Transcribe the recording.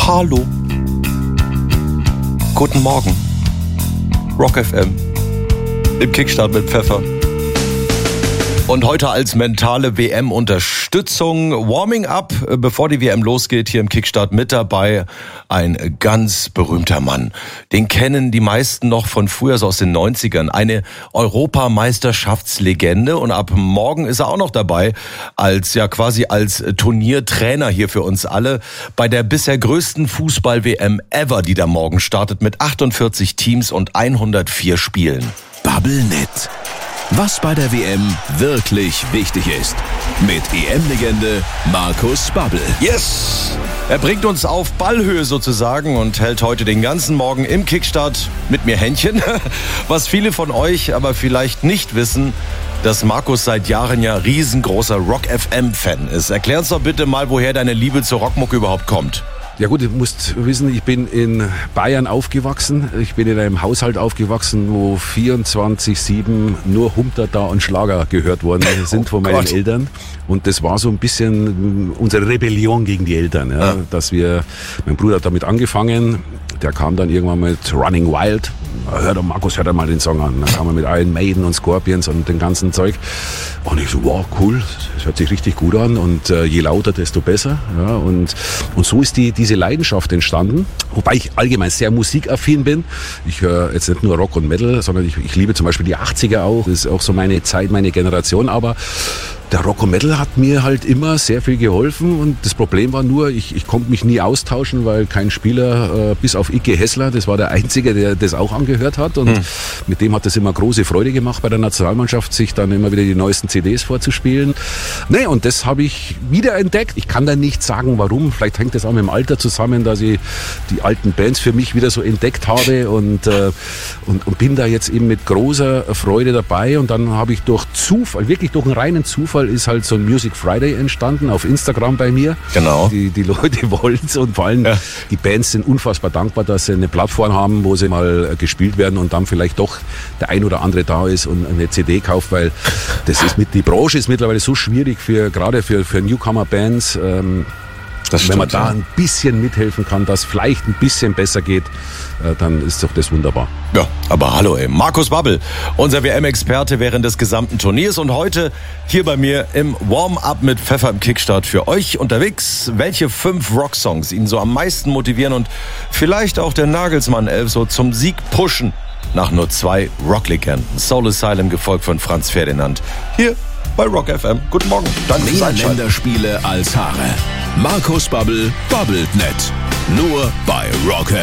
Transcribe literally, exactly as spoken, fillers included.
Hallo. Guten Morgen. Rock F M. Im Kickstart mit Pfeffer. Und heute als mentale W M-Unterstützung, Warming Up, bevor die W M losgeht, hier im Kickstart mit dabei ein ganz berühmter Mann. Den kennen die meisten noch von früher, so aus den neunzigern. Eine Europameisterschaftslegende, und ab morgen ist er auch noch dabei, als ja quasi als Turniertrainer hier für uns alle bei der bisher größten Fußball-W M ever, die da morgen startet mit achtundvierzig Teams und hundertvier Spielen. Bubblenet. Was bei der W M wirklich wichtig ist. Mit E M-Legende Markus Babbel. Yes! Er bringt uns auf Ballhöhe sozusagen und hält heute den ganzen Morgen im Kickstart mit mir Händchen. Was viele von euch aber vielleicht nicht wissen, dass Markus seit Jahren ja riesengroßer Rock F M-Fan ist. Erklär uns doch bitte mal, woher deine Liebe zur Rockmucke überhaupt kommt. Ja gut, ihr müsst wissen, ich bin in Bayern aufgewachsen. Ich bin in einem Haushalt aufgewachsen, wo vierundzwanzig sieben nur Humterda und Schlager gehört worden sind von meinen Gott. Eltern. Und das war so ein bisschen unsere Rebellion gegen die Eltern. Ja, ja. Dass wir, mein Bruder hat damit angefangen, der kam dann irgendwann mit Running Wild. Hör doch, Markus, hör doch mal den Song an. Dann kam er mit Iron Maiden und Scorpions und dem ganzen Zeug. Und ich so, wow, cool, das hört sich richtig gut an. Und äh, je lauter, desto besser. Ja, und, und so ist die, diese Leidenschaft entstanden. Wobei ich allgemein sehr musikaffin bin. Ich höre jetzt nicht nur Rock und Metal, sondern ich, ich liebe zum Beispiel die achtziger auch. Das ist auch so meine Zeit, meine Generation. Aber der Rock und Metal hat mir halt immer sehr viel geholfen, und das Problem war nur, ich, ich konnte mich nie austauschen, weil kein Spieler, äh, bis auf Icke Hessler, das war der Einzige, der das auch angehört hat, und hm. mit dem hat es immer große Freude gemacht bei der Nationalmannschaft, sich dann immer wieder die neuesten C Ds vorzuspielen. Nee, und das habe ich wiederentdeckt. Ich kann da nicht sagen, warum. Vielleicht hängt das auch mit dem Alter zusammen, dass ich die alten Bands für mich wieder so entdeckt habe, und, äh, und, und bin da jetzt eben mit großer Freude dabei. Und dann habe ich durch Zufall, wirklich durch einen reinen Zufall, ist halt so ein Music Friday entstanden auf Instagram bei mir. Genau. Die, die Leute wollen es, und vor allem ja. die Bands sind unfassbar dankbar, dass sie eine Plattform haben, wo sie mal gespielt werden und dann vielleicht doch der ein oder andere da ist und eine C D kauft, weil das ist mit, die Branche ist mittlerweile so schwierig, für gerade für, für Newcomer-Bands. Ähm, Das stimmt, wenn man da ein bisschen mithelfen kann, dass vielleicht ein bisschen besser geht, dann ist doch das wunderbar. Ja, aber hallo ey, Markus Babbel, unser W M-Experte während des gesamten Turniers, und heute hier bei mir im Warm-Up mit Pfeffer im Kickstart für euch unterwegs. Welche fünf Rocksongs ihn so am meisten motivieren und vielleicht auch der Nagelsmann elf so zum Sieg pushen nach nur zwei Rocklegenden. Soul Asylum gefolgt von Franz Ferdinand. Hier bei Rock F M. Guten Morgen. Danke fürs Mehr Einschalten. Länderspiele als Haare. Markus Babbel babbelt net. Nur bei Rock F M.